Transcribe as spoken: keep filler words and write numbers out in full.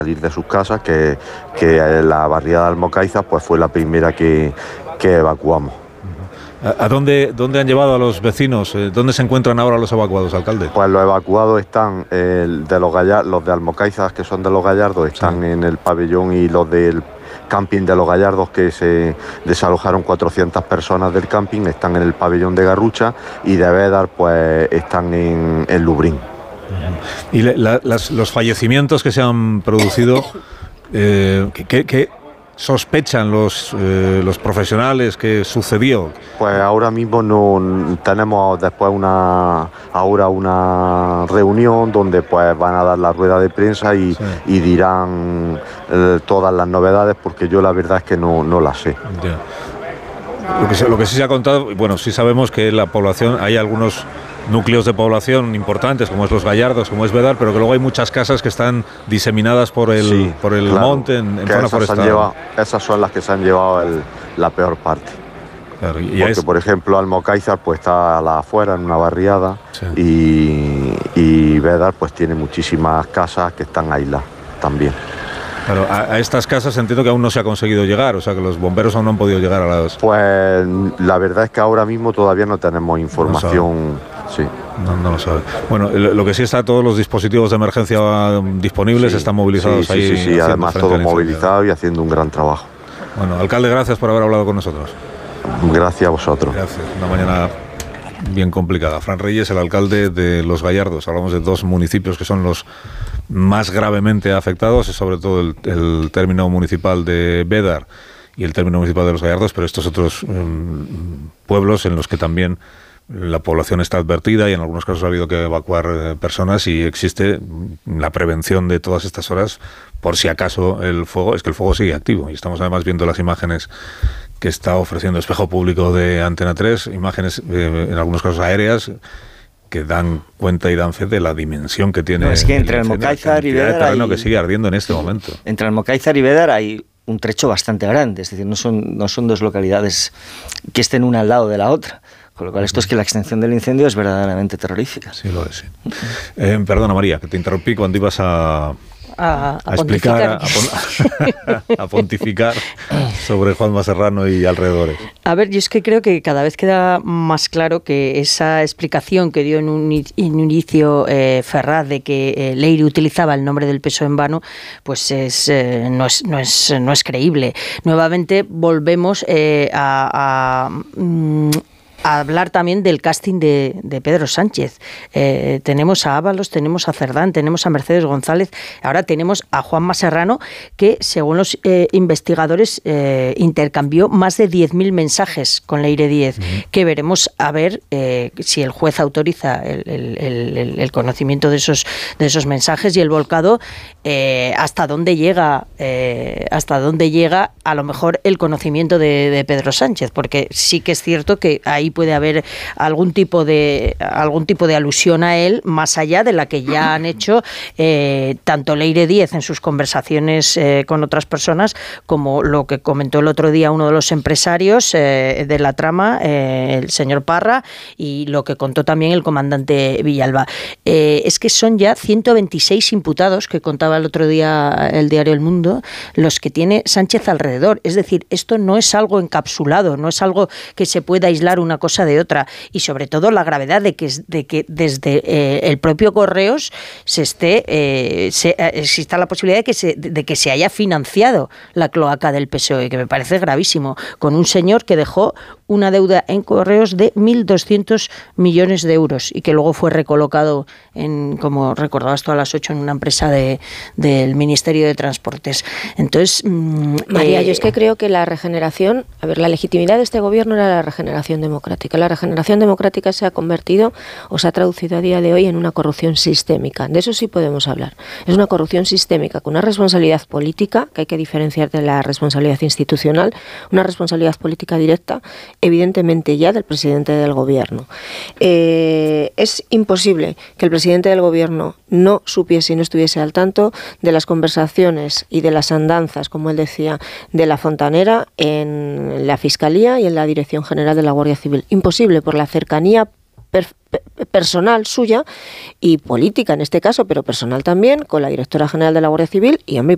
salir de sus casas, que, que la barriada de Almocáizar pues fue la primera que, que evacuamos. ¿A dónde, dónde han llevado a los vecinos? ¿Dónde se encuentran ahora los evacuados, alcalde? Pues los evacuados están, eh, de los, Gallar, los de Almocáizar, que son de Los Gallardos, están sí. en el pabellón, y los del camping de Los Gallardos, que se desalojaron cuatrocientas personas del camping, están en el pabellón de Garrucha, y de Bédar pues están en, en Lubrín. ¿Y la, las, los fallecimientos que se han producido, eh, ¿qué, qué sospechan los, eh, los profesionales que sucedió? Pues ahora mismo no tenemos después una ahora una reunión donde pues van a dar la rueda de prensa y, sí. y dirán eh, todas las novedades, porque yo la verdad es que no, no las sé. Ya. Lo que, lo que sí se ha contado, bueno, sí sabemos que la población, hay algunos núcleos de población importantes, como es Los Gallardos, como es Bédar, pero que luego hay muchas casas que están diseminadas por el, sí, por el claro, monte, en, en zona forestal. Llevado, esas son las que se han llevado el, la peor parte. Claro, y porque, es... por ejemplo, Almocáizar pues está a la afuera, en una barriada, sí. y, y Bédar pues tiene muchísimas casas que están aisladas también. Claro, a, a estas casas entiendo que aún no se ha conseguido llegar, o sea que los bomberos aún no han podido llegar a las... Pues la verdad es que ahora mismo todavía no tenemos información. No sí. No, no lo sabe. Bueno, lo que sí está, todos los dispositivos de emergencia disponibles, sí, están movilizados sí, ahí. Sí, sí, sí, además todo movilizado y haciendo un gran trabajo. Bueno, alcalde, gracias por haber hablado con nosotros. Gracias a vosotros. Gracias, una mañana bien complicada. Fran Reyes, el alcalde de Los Gallardos. Hablamos de dos municipios que son los más gravemente afectados, sobre todo el, el término municipal de Bédar y el término municipal de Los Gallardos, pero estos otros um, pueblos en los que también la población está advertida y en algunos casos ha habido que evacuar eh, personas, y existe la prevención de todas estas horas por si acaso el fuego, es que el fuego sigue activo, y estamos además viendo las imágenes que está ofreciendo Espejo Público de Antena tres, imágenes eh, en algunos casos aéreas, que dan cuenta y dan fe de la dimensión que tiene. No, es que entre Almocáizar y Bédar el terreno hay, que sigue ardiendo en este momento. Entre Almocáizar y Bédar hay un trecho bastante grande, es decir, no son, no son dos localidades que estén una al lado de la otra. Con lo cual, esto es que la extensión del incendio es verdaderamente terrorífica. Sí, lo es, sí. Eh, perdona, María, que te interrumpí cuando ibas a... A, a, a explicar, a, a pontificar sobre Juanma Serrano y alrededores. A ver, yo es que creo que cada vez queda más claro que esa explicación que dio en un, en un inicio eh, Ferraz de que eh, Leire utilizaba el nombre del P S O E en vano, pues es, eh, no, es, no, es, no es creíble. Nuevamente volvemos eh, a... a mm, a hablar también del casting de, de Pedro Sánchez. Eh, tenemos a Ábalos, tenemos a Cerdán, tenemos a Mercedes González, ahora tenemos a Juanma Serrano, que según los eh, investigadores eh, intercambió más de diez mil mensajes con Leire Díez, uh-huh. que veremos a ver eh, si el juez autoriza el, el, el, el conocimiento de esos, de esos mensajes y el volcado, eh, hasta dónde llega, eh, hasta dónde llega a lo mejor el conocimiento de, de Pedro Sánchez, porque sí que es cierto que ahí puede haber algún tipo de algún tipo de alusión a él, más allá de la que ya han hecho eh, tanto Leire Díez en sus conversaciones eh, con otras personas, como lo que comentó el otro día uno de los empresarios eh, de la trama, eh, el señor Parra, y lo que contó también el comandante Villalba. Eh, es que son ya ciento veintiséis imputados, que contaba el otro día el diario El Mundo, los que tiene Sánchez alrededor. Es decir, esto no es algo encapsulado, no es algo que se pueda aislar una cosa de otra, y sobre todo la gravedad de que, de que desde eh, el propio Correos se esté eh, se, exista la posibilidad de que, se, de que se haya financiado la cloaca del P S O E, que me parece gravísimo, con un señor que dejó una deuda en Correos de mil doscientos millones de euros y que luego fue recolocado, en, como recordabas tú a las ocho, en una empresa de, del Ministerio de Transportes. Entonces, mmm, María, eh, yo es que creo que la regeneración, a ver, la legitimidad de este gobierno era la regeneración democrática. La regeneración democrática se ha convertido o se ha traducido a día de hoy en una corrupción sistémica. De eso sí podemos hablar. Es una corrupción sistémica con una responsabilidad política, que hay que diferenciar de la responsabilidad institucional, una responsabilidad política directa, evidentemente ya del presidente del gobierno. Eh, es imposible que el presidente del gobierno no supiese y no estuviese al tanto de las conversaciones y de las andanzas, como él decía, de la Fontanera en la Fiscalía y en la Dirección General de la Guardia Civil. Imposible por la cercanía per- personal suya y política en este caso, pero personal también, con la directora general de la Guardia Civil y, hombre,